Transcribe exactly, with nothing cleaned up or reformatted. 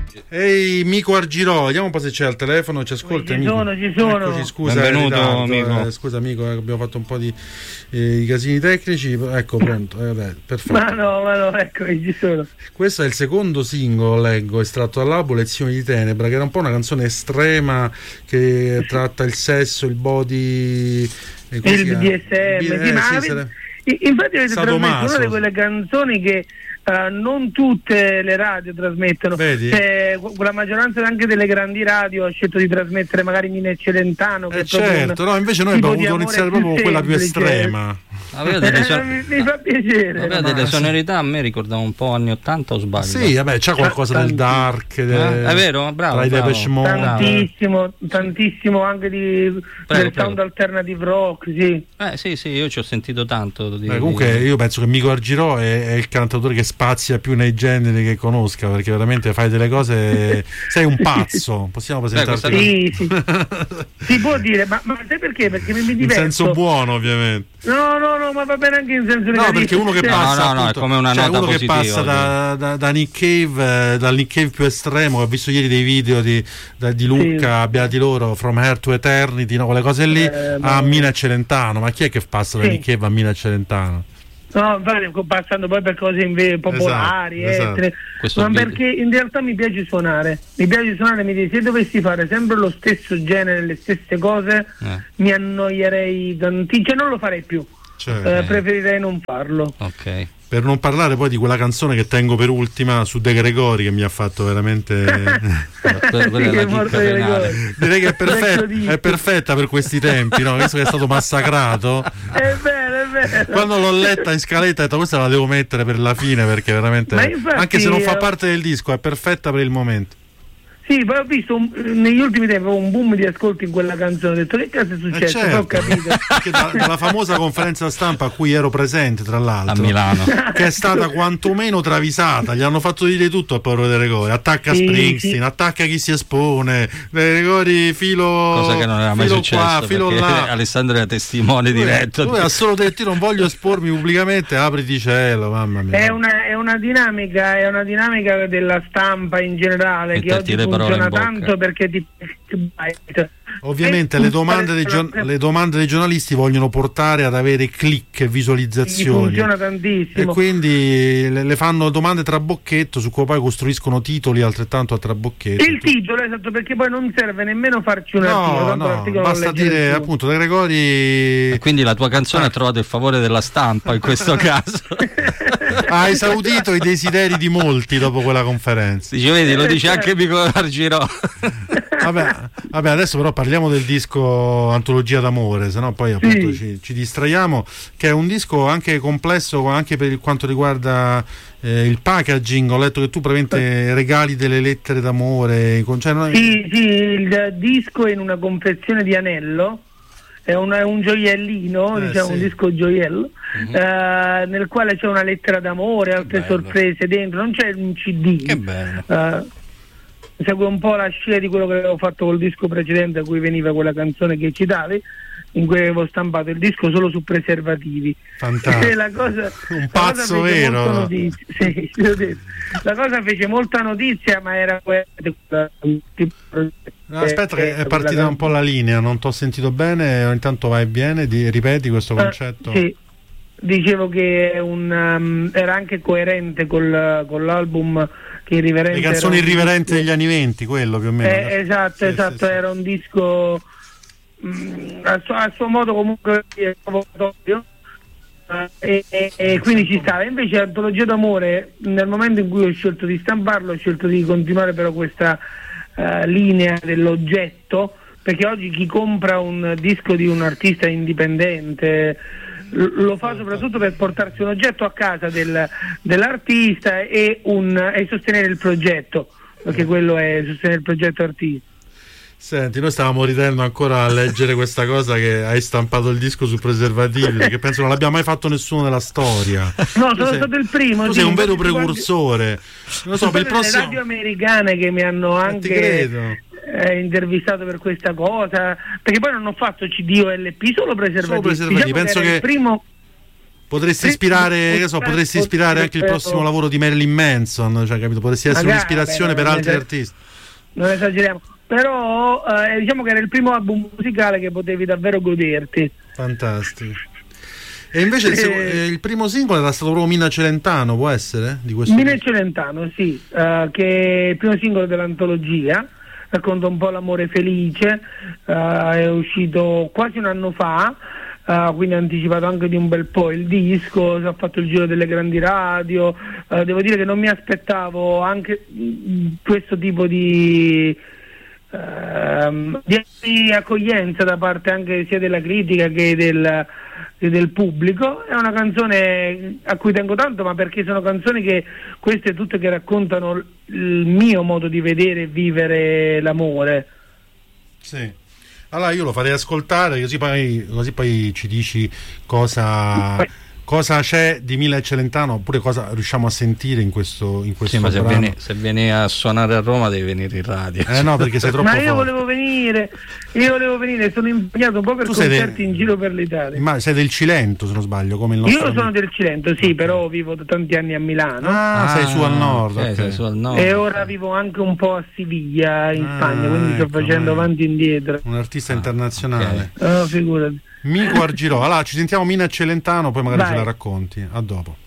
Ehi, Mico Argirò, vediamo un po' se c'è al telefono, ci ascolta. Ci Mico. sono, ci sono. Eccoci, scusa, benvenuto, ritardo, amico. Eh, scusa amico, eh, abbiamo fatto un po' di eh, i casini tecnici. Ecco, pronto, eh, vabbè, perfetto. Ma no, ma no, ecco, ci sono. Questo è il secondo singolo, leggo, estratto dall'album Lezioni di Tenebra, che era un po' una canzone estrema che tratta il sesso, il body, eh, come si Il chiama? B S M, B- sì, eh, ma sì, avete- sare- infatti avete Sadomaso. trasmesso una di quelle canzoni che uh, non tutte le radio trasmettono. Vedi? Cioè, la maggioranza anche delle grandi radio ha scelto di trasmettere magari Mine Celentano, che Eh è proprio certo, un no, invece noi tipo abbiamo di voluto amore iniziare proprio con quella più semplice. estrema. Aveva delle, son- Eh, mi, mi fa piacere. aveva ma- delle sonorità, a me ricordava un po' anni ottanta o sbaglio? Sì, vabbè, c'ha qualcosa del dark, del, Eh, è vero? Bravo, tra i bravo. Depeche Mode. Tantissimo, tantissimo anche di, Prego, del sound prego. alternative rock, sì. Eh sì, sì, io ci ho sentito tanto. Di, Eh, comunque di- io penso che Mico Argirò è, è il cantautore che spazia più nei generi che conosca, perché veramente fai delle cose, sei un pazzo, possiamo presentarti questa- Sì, sì. Si può dire, ma, ma sai perché? Perché mi, mi in diverto. senso buono, ovviamente. No, no, no, ma va bene anche in senso No, negativo. perché uno che Cioè, passa no, no, appunto, è come una cioè, nota uno che positiva, passa da, da, da Nick Cave, eh, dal Nick Cave più estremo, che ho visto ieri dei video di, da- di Lucca, Sì. beati loro, From Here to Eternity, no, quelle cose lì, Eh, a no. Mina Celentano. Ma chi è che passa da Sì. Nick Cave a Mina Celentano? No, infatti, passando poi per cose inve- popolari, Esatto, etere. Questo Ma video. perché in realtà mi piace suonare. Mi piace suonare, mi dice, se dovessi fare sempre lo stesso genere, le stesse cose, Eh. mi annoierei tanti, cioè non lo farei più. Cioè, Eh, preferirei non farlo. Ok. per non parlare poi di quella canzone che tengo per ultima su De Gregori, che mi ha fatto veramente Que- quella è la Sì, morto chicca di penale. rigore. direi che è, Vecchio perfetta, disco. è perfetta per questi tempi, no? Visto che è stato massacrato. È vero, è vero. Quando l'ho letta in scaletta ho detto questa la devo mettere per la fine, perché veramente, Ma infatti, anche se non fa eh, parte del disco, è perfetta per il momento. Sì, poi ho visto un- negli ultimi tempi un boom di ascolti in quella canzone, ho detto che cazzo è Eh, successo, certo. poi ho capito. Perché da- dalla famosa conferenza stampa a cui ero presente, tra A l'altro, Milano. che è stata quantomeno travisata, gli hanno fatto dire tutto al povero De Gregori, attacca Sì, Springsteen, sì. attacca chi si espone, De Gregori filo Cosa che non era mai filo successo, qua, filo perché là. Alessandro era testimone Lui- diretto. lui ha solo detto io non voglio espormi pubblicamente, apriti cielo, mamma mia. È una, è una dinamica, è una dinamica della stampa in generale che Metterti oggi le parole funziona in bocca. tanto perché ti Ovviamente E le domande, dei gio- le domande dei giornalisti vogliono portare ad avere click e visualizzazioni, funziona e tantissimo. quindi le, le fanno domande trabocchetto su cui poi costruiscono titoli altrettanto a trabocchetto. Il titolo, esatto, perché poi non serve nemmeno farci un articolo, No, tanto no, l'articolo lo basta legge dire nessuno. appunto De Gregori. E quindi la tua canzone ha trovato il favore della stampa in questo caso. Ha esaudito i desideri di molti dopo quella conferenza. Dice, vedi, lo dice anche Mico Argirò. Vabbè, vabbè, adesso però parliamo del disco Antologia d'amore, sennò poi appunto Sì. ci, ci distraiamo, che è un disco anche complesso anche per quanto riguarda eh, il packaging. Ho letto che tu praticamente regali delle lettere d'amore, con- cioè, non è- Sì, sì, il disco è in una confezione di anello, è, una- è un gioiellino, Eh, diciamo sì. un disco gioiello, eh, nel quale c'è una lettera d'amore, altre bello. sorprese dentro, non c'è un C D. Che bello. Eh, segue un po' la scia di quello che avevo fatto col disco precedente, a cui veniva quella canzone che citavi, in cui avevo stampato il disco solo su preservativi. Fantastico. E la cosa, Un la pazzo cosa fece vero. molta notizia. Sì, l'ho detto. La cosa fece molta notizia, ma era quella- No, aspetta che eh, è partita quella- un po' la linea, non ti ho sentito bene, intanto vai e viene, di- ripeti questo Ah, concetto. sì, dicevo che è un, um, era anche coerente col, con l'album che Irriverente Le canzoni era un irriverenti disco- degli anni venti, quello più o meno. Eh, esatto, Sì, esatto, sì, sì. era un disco mh, a, suo, a suo modo comunque provocatorio, eh, e, e, e quindi ci stava. Invece Antologia d'amore, nel momento in cui ho scelto di stamparlo, ho scelto di continuare però questa eh, linea dell'oggetto, perché oggi chi compra un disco di un artista indipendente l- lo fa soprattutto per portarsi un oggetto a casa del- dell'artista e, un, e sostenere il progetto, perché quello è sostenere il progetto artistico. Senti, noi stavamo ridendo ancora a leggere questa cosa che hai stampato il disco su preservativi, perché penso non l'abbia mai fatto nessuno nella storia. No, Tu sono sei- stato il primo. Tu sì, sei un vero infatti, guardi- precursore. Non so, per il sono le prossimo. radio americane che mi hanno Eh, ti anche credo. eh, intervistato per questa cosa, perché poi non ho fatto C D o L P, solo preservativi. Solo preservativi, Diciamo penso era che- il primo Potresti Sì, ispirare, che so, potrebbe- potresti ispirare anche il potrebbe- prossimo lavoro di Marilyn Manson, cioè, capito? Potresti essere Magari, un'ispirazione per non altri esager- artisti. Non esageriamo. Però eh, diciamo che era il primo album musicale che potevi davvero goderti. Fantastico. E invece il, sec- Eh, eh, il primo singolo era stato proprio Mina Celentano, può essere? Di questo Mina disco? Celentano, sì, eh, che è il primo singolo dell'antologia, racconta un po' l'amore felice, eh, è uscito quasi un anno fa, eh, quindi ha anticipato anche di un bel po' il disco, ha fatto il giro delle grandi radio, eh, devo dire che non mi aspettavo anche mh, questo tipo di, ehm, di accoglienza da parte anche sia della critica che del del pubblico. È una canzone a cui tengo tanto, ma perché sono canzoni che queste tutte che raccontano il mio modo di vedere e vivere l'amore. Sì. Allora io lo farei ascoltare, così poi, così poi ci dici cosa, cosa c'è di Mina Celentano, oppure cosa riusciamo a sentire in questo, in questo Sì, ma se brano. vieni, se vieni a suonare a Roma devi venire in radio. Eh no, perché sei troppo Ma io forte. volevo venire, io volevo venire, sono impegnato un po' per Tu sei concerti de- in giro per l'Italia. Ma sei del Cilento, se non sbaglio, come il nostro Io sono amico. del Cilento, sì, però vivo da tanti anni a Milano. Ah, sei su al nord. ok, ok. sei su al nord. E ora vivo anche un po' a Siviglia, in Ah, Spagna, quindi sto ecco, facendo vedi. avanti e indietro. Un artista Ah, internazionale. Oh, figurati. Mico Argirò. Allora ci sentiamo Mina Celentano, poi magari Vai. ce la racconti. A dopo.